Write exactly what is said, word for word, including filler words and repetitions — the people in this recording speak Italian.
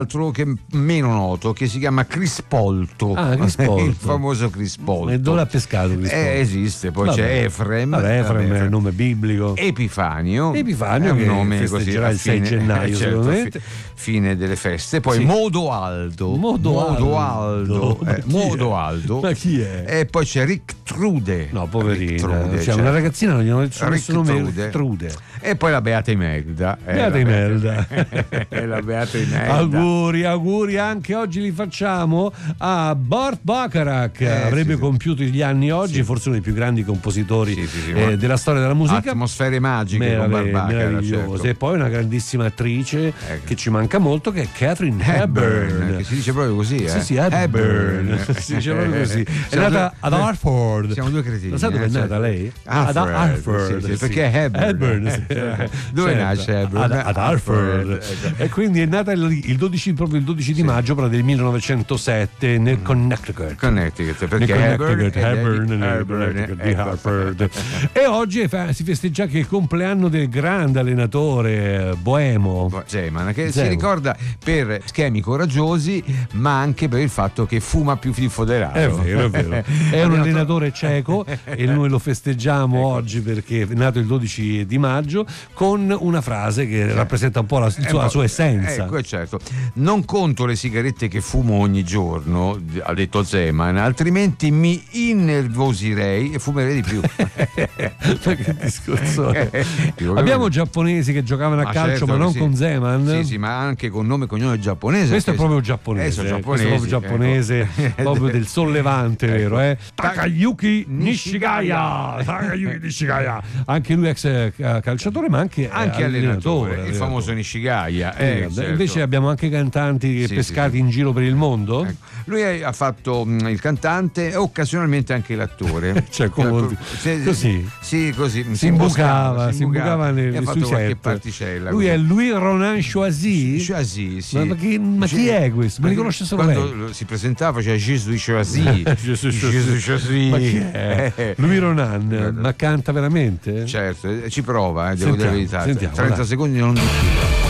altro che meno noto, che si chiama Crispolto. Ah, Crispolto. Il famoso Crispolto. E dove l'ha pescato Crispolto? Eh, esiste, poi Vabbè. c'è Efrem. Vabbè, Efrem Vabbè, è il nome biblico. Epifanio. Epifanio è un che nome così festeggerà a il sei fine- gennaio, certo, sicuramente. fi- fine delle feste. Poi Sì. Modoaldo. Modoaldo. Modoaldo. Ma eh, chi è? Modoaldo. Ma chi è? E poi c'è Rick Trude. No, poverina. Trude, Cioè, certo. una ragazzina non gli hanno detto Rick nessun nome. Trude. Trude. E poi la Beata Imelda. eh, Beata la Imelda. E la Beata Imelda. Auguri, auguri anche oggi li facciamo a Burt Bacharach. Eh, Avrebbe sì, sì. compiuto gli anni oggi, Sì. forse uno dei più grandi compositori Sì, sì, sì, eh, ma- della storia della musica. Atmosfere magiche con Merave- Barbaccara, meravigliose. certo. E poi una grandissima attrice Ecco. che ci manca molto, che è Catherine Hepburn, Hepburn. che si dice proprio così, eh? Sì, sì, Hepburn. Si dice proprio così. È Siamo nata due- ad Hartford. Siamo due cretini. Lo sai dove eh, è nata certo. lei? Hartford, Ad Hartford. sì, sì, sì. perché è Hepburn. Hepburn, sì. Dove Certo. nasce Hepburn? Ad, ad Hartford. ecco. E quindi è nata il, il dodici, proprio il dodici di maggio, però del millenovecentosette nel Connecticut. Connecticut, Nel perché Connecticut, Hepburn, Hepburn, ed è di- nel Hepburn, Connecticut di ecco. Hartford. E oggi fa- si festeggia anche il compleanno del grande allenatore eh, boemo. Zeman, che si Zeman. ricorda per schemi coraggiosi, ma anche per il fatto che fuma più di foderato. È vero, è vero. È un Abbiamo- allenatore ceco e noi lo festeggiamo Ecco. oggi perché è nato il dodici di maggio con una frase che rappresenta un po' la, Eh, la sua boh, essenza. Ecco, certo. Non conto le sigarette che fumo ogni giorno, ha detto Zeman, altrimenti mi innervosirei e fumerei di più. Ma che discorso è? Dico, Abbiamo capito? giapponesi che giocavano a Ma calcio certo ma che non sì. con Zeman. Sì, sì, ma anche con nome e cognome giapponese. Questo è perché- proprio giapponese, Eh, sono eh, questo è giapponesi, proprio giapponese, ecco. proprio del sollevante, Ecco. vero? Eh? Takayuki Nishigaya. Nishigaya, Takayuki Nishigaya, anche lui ex eh, calciatore, ma anche, eh, Anche allenatore, il allenatore. famoso Nishigaya. Sì, eh, vabbè. certo. Invece abbiamo anche cantanti Sì, pescati sì, sì. in giro per il mondo. Ecco. Lui è- ha fatto mh, il cantante e occasionalmente anche l'attore. Cioè, come- Sì, così. Sì, così. Si imbucava, si imbucava e nel, ha fatto sui qualche set. particella. Lui così. è Louis Ronan Choisy. Choisy, sì. Ma- ma chi- ma chi è questo? Me li conosce solo Quando lei. si presentava faceva Gesù Choisy. Gesù Gesù Choisy. Ma chi è? Eh, Louis Ronan, ma canta veramente? Certo, eh, ci prova, eh, devo Sentiamo, dire la verità. sentiamo, trenta dai. secondi non di più.